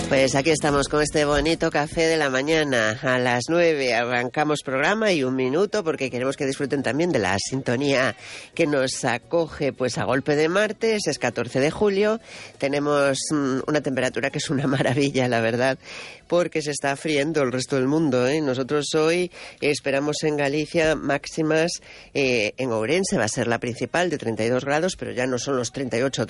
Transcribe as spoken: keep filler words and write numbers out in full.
Pues aquí estamos con este bonito café de la mañana. A las nueve arrancamos programa y un minuto porque queremos que disfruten también de la sintonía que nos acoge pues a golpe de martes. Es catorce de julio. Tenemos mmm, una temperatura que es una maravilla, la verdad, porque se está friendo el resto del mundo, ¿eh? Nosotros hoy esperamos en Galicia máximas, eh, en Ourense va a ser la principal de treinta y dos grados, pero ya no son los treinta y ocho